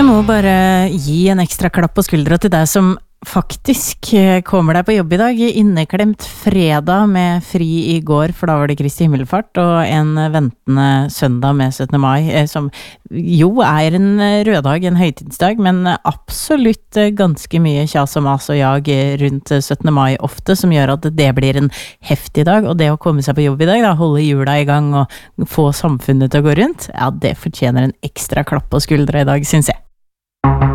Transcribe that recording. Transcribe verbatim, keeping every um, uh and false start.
Jeg må bare gi en ekstra klapp på skuldra til deg som faktisk kommer deg på jobb i dag. Inneklemt fredag med fri i går, for da var det Kristi himmelfart, og en ventende søndag med syttende mai, som jo er en røddag, en høytidsdag, men absolutt ganske mye kjas og mas og jag rundt syttende mai ofte, som gjør at det blir en heftig dag, og det å komme seg på jobb i dag, da, holde hjula i gang og få samfunnet til å gå rundt, ja, det fortjener en ekstra klapp på skuldra i dag, synes jeg.